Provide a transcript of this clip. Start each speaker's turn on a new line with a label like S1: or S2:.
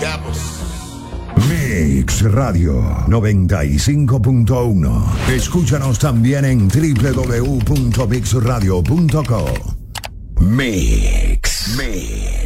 S1: Mix Radio 95.1. Escúchanos también en www.mixradio.co. Mix.